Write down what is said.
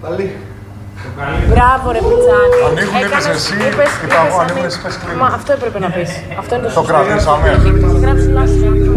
Μπράβο ρε Πιτσάνη. Ανοίγουν, είπες εσύ, ανοίγουν εσύ, πες κλείνει. Μα αυτό έπρεπε να πεις. Αυτό είναι το Το κρατήσαμε. Γράψει λάθος.